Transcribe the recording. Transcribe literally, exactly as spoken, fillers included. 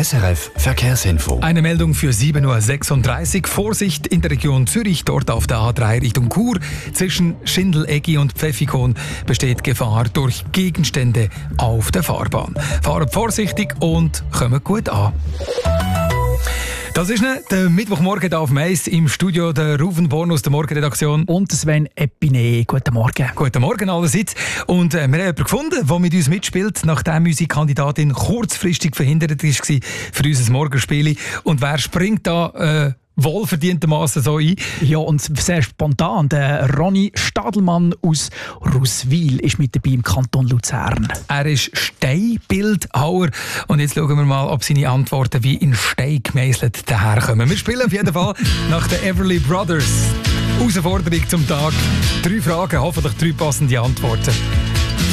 S R F Verkehrsinfo. Eine Meldung für sieben Uhr sechsunddreißig. Vorsicht in der Region Zürich, dort auf der A drei Richtung Chur. Zwischen Schindeleggi und Pfäffikon besteht Gefahr durch Gegenstände auf der Fahrbahn. Fahrt vorsichtig und kommt gut an. Das ist ne, der Mittwochmorgen hier auf Mais im Studio, der Rufen Born aus der Morgenredaktion. Und Sven Epine. Guten Morgen. Guten Morgen allerseits. Und äh, wir haben jemanden gefunden, der mit uns mitspielt, nachdem unsere Kandidatin kurzfristig verhindert war für unser Morgenspiel. Und wer springt da äh, wohlverdientermaßen so ein? Ja, und sehr spontan. Der Ronny Stadelmann aus Ruswil ist mit dabei im Kanton Luzern. Er ist Steinbildhauer. Und jetzt schauen wir mal, ob seine Antworten wie in Stein gemeißelt daherkommen. Wir spielen auf jeden Fall nach den Everly Brothers. Herausforderung zum Tag. Drei Fragen, hoffentlich drei passende Antworten.